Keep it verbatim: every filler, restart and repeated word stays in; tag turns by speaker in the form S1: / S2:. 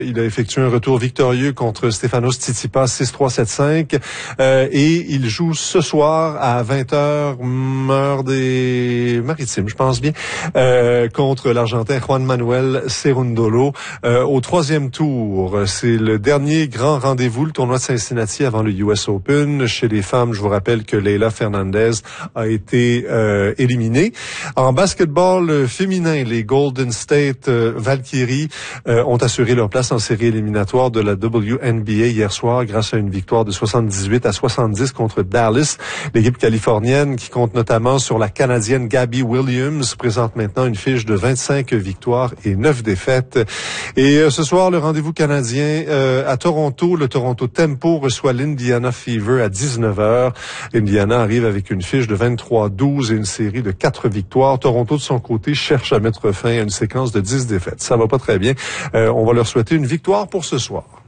S1: Il a effectué un retour victorieux contre Stefanos Tsitsipas six trois sept cinq euh, et il joue ce soir à vingt heures heure des Maritimes, je pense bien, euh, contre l'Argentin Juan Manuel Cerundolo euh, au troisième tour. C'est le dernier grand rendez-vous, le tournoi de Cincinnati avant le U S Open. Chez les femmes, je vous rappelle que Leylah Fernandez a été euh, éliminée. En basketball féminin, les Golden State euh, Valkyries euh, ont assuré leur place en série éliminatoire de la W N B A hier soir grâce à une victoire de soixante-dix-huit à soixante-dix contre Dallas. L'équipe californienne, qui compte notamment sur la Canadienne Gabby Williams, présente maintenant une fiche de vingt-cinq victoires et neuf défaites. Et euh, ce soir, le rendez-vous canadien euh, à Toronto, le Toronto Tempo reçoit l'Indiana Fever à dix-neuf heures. Indiana arrive avec une fiche de vingt-trois douze et une série de quatre victoires. Toronto, de son côté, cherche à mettre fin à une séquence de dix défaites. Ça va pas très bien. Euh, on va leur souhaiter une victoire pour ce soir.